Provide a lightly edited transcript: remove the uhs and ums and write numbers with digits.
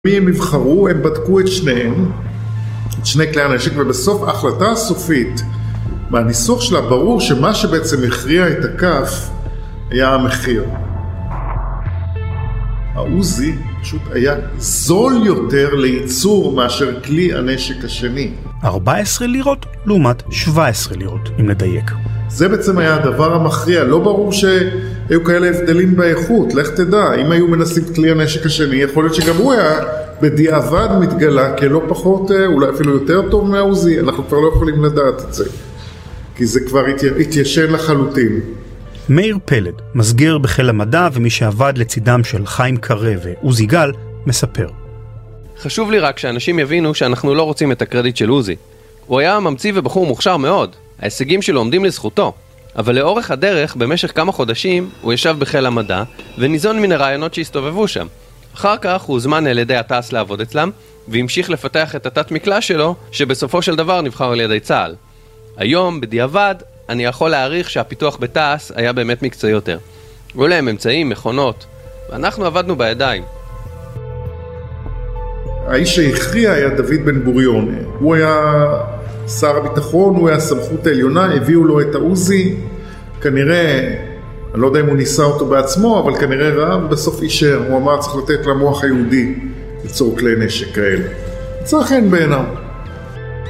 מי הם יבחרו, הם בדקו את שניהם, את שני כלי הנשק, ובסוף ההחלטה הסופית, מהניסוח שלה ברור שמה שבעצם הכריע את הכף היה המחיר. העוזי פשוט היה זול יותר לייצור מאשר כלי הנשק השני. 14 לירות לעומת 17 לירות, אם נדייק. זה בעצם היה הדבר המכריע. לא ברור שהיו כאלה הבדלים באיכות. לך תדע, אם היו מנסים את כלי הנשק השני, יכול להיות שגם הוא היה בדיעבד מתגלה כלא פחות, אולי אפילו יותר טוב מהעוזי. אנחנו כבר לא יכולים לדעת את זה, כי זה כבר התיישן לחלוטין. מאיר פלד, מסגר בחיל המדע ומי שעבד לצידם של חיים קרא ועוזי גל, מספר. חשוב לי רק שאנשים יבינו שאנחנו לא רוצים את הקרדיט של עוזי. הוא היה ממציא ובחור מוכשר מאוד. ההישגים שלו עומדים לזכותו. אבל לאורך הדרך, במשך כמה חודשים, הוא ישב בחיל המדע וניזון מן הרעיונות שהסתובבו שם. אחר כך הוא הוזמן על ידי התעש לעבוד אצלם, והמשיך לפתח את התת מקלע שלו, שבסופו של דבר נבחר על ידי צה"ל. היום, בדיעבד, אני יכול להעריך שהפיתוח בתעש היה באמת מקצועי יותר. היו להם אמצעים, מכונות, ואנחנו עבדנו בידיים. האיש שהכריע היה דוד בן גוריון. הוא היה שר הביטחון, הוא היה הסמכות העליונה, הביאו לו את העוזי. כנראה, אני לא יודע אם הוא ניסה אותו בעצמו, אבל כנראה ראה, ובסוף אישר. הוא אמר, צריך לתת למוח היהודי ליצור כלי נשק כאלה. צריך אין בעיניו.